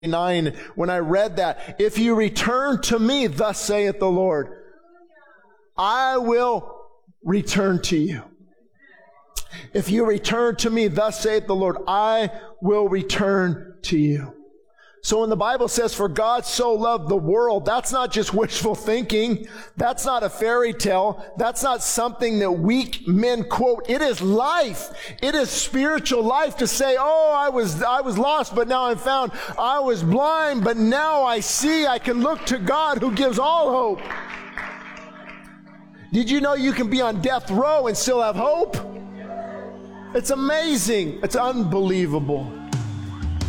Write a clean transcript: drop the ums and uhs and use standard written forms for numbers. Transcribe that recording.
9, when I read that, if you return to me, thus saith the Lord, I will return to you. If you return to me, thus saith the Lord, I will return to you. So when the Bible says, for God so loved the world, that's not just wishful thinking. That's not a fairy tale. That's not something that weak men quote. It is life. It is spiritual life to say, oh, I was lost, but now I'm found. I was blind, but now I see. I can look to God who gives all hope. Did you know you can be on death row and still have hope? It's amazing. It's unbelievable.